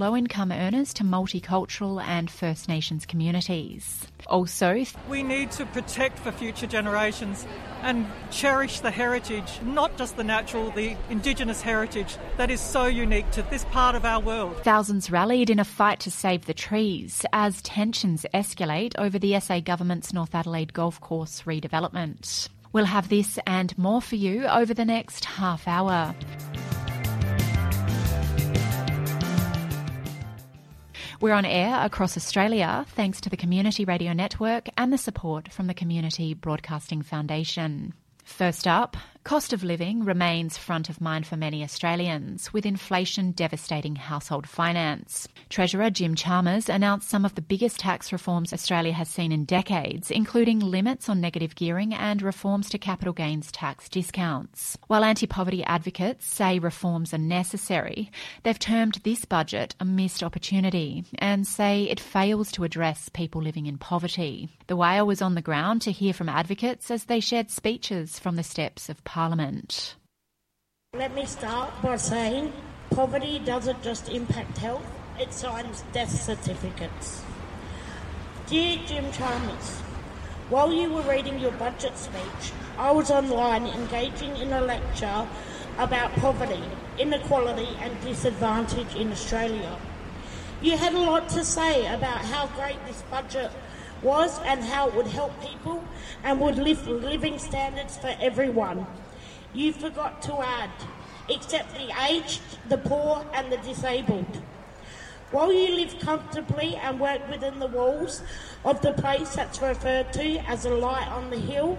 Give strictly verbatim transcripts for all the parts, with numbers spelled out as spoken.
low-income earners to multicultural and First Nations communities. Also, we need to protect for future generations and cherish the heritage, not just the natural, the Indigenous heritage that is so unique to this part of our world. Thousands rallied in a fight to save the trees as tensions escalate over the S A government's North Adelaide Golf Course redevelopment. We'll have this and more for you over the next half hour. We're on air across Australia thanks to the Community Radio Network and the support from the Community Broadcasting Foundation. First up, cost of living remains front of mind for many Australians, with inflation devastating household finance. Treasurer Jim Chalmers announced some of the biggest tax reforms Australia has seen in decades, including limits on negative gearing and reforms to capital gains tax discounts. While anti-poverty advocates say reforms are necessary, they've termed this budget a missed opportunity and say it fails to address people living in poverty. The Wire was on the ground to hear from advocates as they shared speeches from the steps of Parliament. Let me start by saying poverty doesn't just impact health, it signs death certificates. Dear Jim Chalmers, while you were reading your budget speech, I was online engaging in a lecture about poverty, inequality and disadvantage in Australia. You had a lot to say about how great this budget was and how it would help people and would lift living standards for everyone. You forgot to add, except the aged, the poor and the disabled. While you live comfortably and work within the walls of the place that's referred to as a light on the hill.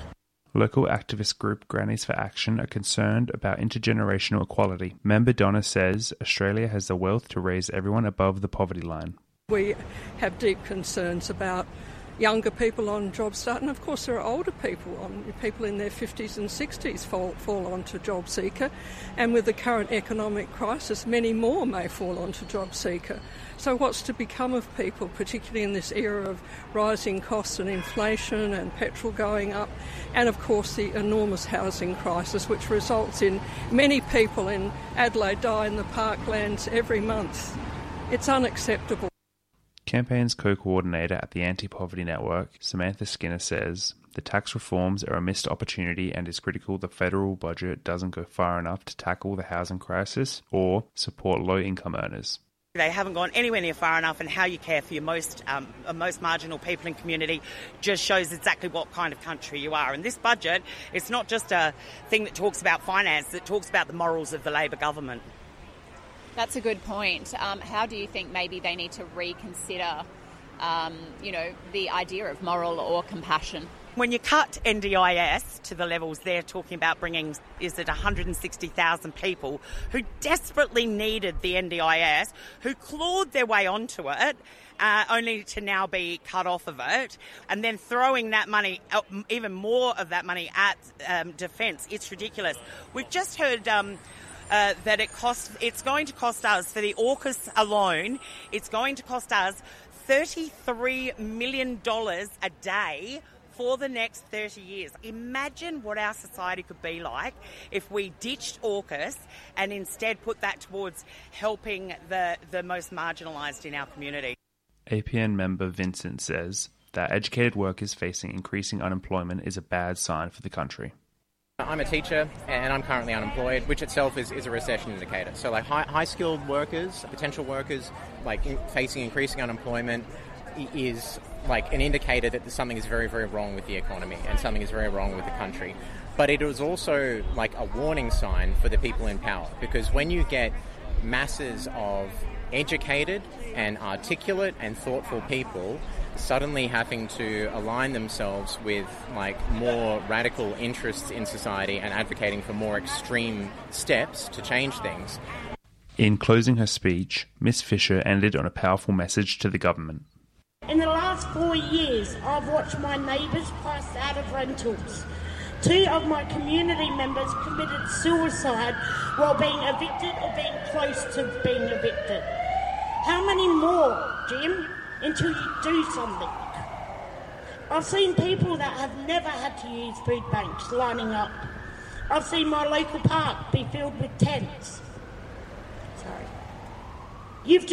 Local activist group Grannies for Action are concerned about intergenerational equality. Member Donna says Australia has the wealth to raise everyone above the poverty line. We have deep concerns about younger people on JobStart, and of course there are older people, on people in their fifties and sixties fall, fall onto JobSeeker, and with the current economic crisis many more may fall onto JobSeeker. So what's to become of people, particularly in this era of rising costs and inflation and petrol going up, and of course the enormous housing crisis which results in many people in Adelaide die in the parklands every month. It's unacceptable. Campaigns co-coordinator at the Anti-Poverty Network, Samantha Skinner, says the tax reforms are a missed opportunity and is critical the federal budget doesn't go far enough to tackle the housing crisis or support low-income earners. They haven't gone anywhere near far enough, and how you care for your most um, most marginal people in community just shows exactly what kind of country you are. And this budget, it's not just a thing that talks about finance, it talks about the morals of the Labor government. That's a good point. Um, how do you think maybe they need to reconsider, um, you know, the idea of moral or compassion? When you cut N D I S to the levels they're talking about bringing, is it one hundred sixty thousand people who desperately needed the N D I S, who clawed their way onto it, uh, only to now be cut off of it, and then throwing that money, even more of that money at um, defence, it's ridiculous. We've just heard... Um, Uh, that it costs, it's going to cost us, for the AUKUS alone, it's going to cost us thirty-three million dollars a day for the next thirty years. Imagine what our society could be like if we ditched AUKUS and instead put that towards helping the, the most marginalised in our community. A P N member Vincent says that educated workers facing increasing unemployment is a bad sign for the country. I'm a teacher and I'm currently unemployed, which itself is, is a recession indicator. So like high, high-skilled workers, potential workers, like in, facing increasing unemployment is like an indicator that something is very, very wrong with the economy and something is very wrong with the country. But it is also like a warning sign for the people in power, because when you get masses of educated and articulate and thoughtful people suddenly having to align themselves with like more radical interests in society and advocating for more extreme steps to change things. In closing her speech, Miss Fisher ended on a powerful message to the government. In the last four years, I've watched my neighbours priced out of rentals. Two of my community members committed suicide while being evicted or being close to being evicted. How many more, Jim? Until you do something. I've seen people that have never had to use food banks lining up. I've seen my local park be filled with tents. Sorry. You've